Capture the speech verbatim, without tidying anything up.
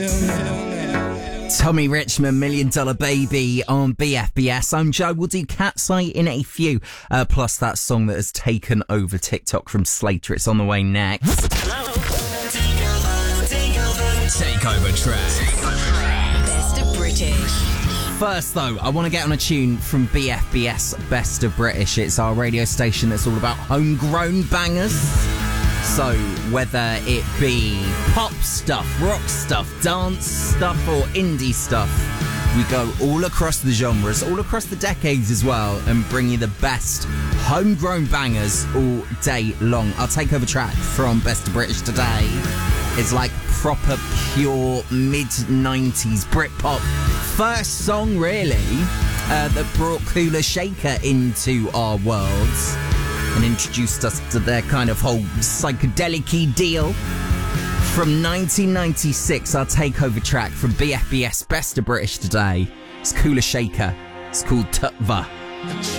Tommy Richmond, Million Dollar Baby on B F B S. I'm Joe. We'll do Cat's Eye in a few. Uh, plus that song that has taken over TikTok from Slater. It's on the way next. Takeover track. Best of British. First, though, I want to get on a tune from B F B S Best of British. It's our radio station that's all about homegrown bangers. So, whether it be pop stuff, rock stuff, dance stuff, or indie stuff, we go all across the genres, all across the decades as well, and bring you the best homegrown bangers all day long. Our takeover track from Best of British today is like proper, pure mid nineties Britpop. First song, really, uh, that brought Kula Shaker into our worlds and introduced us to their kind of whole psychedelic-y deal. From nineteen ninety-six, our takeover track from B F B S Best of British today is Kula Shaker. It's called Tutva.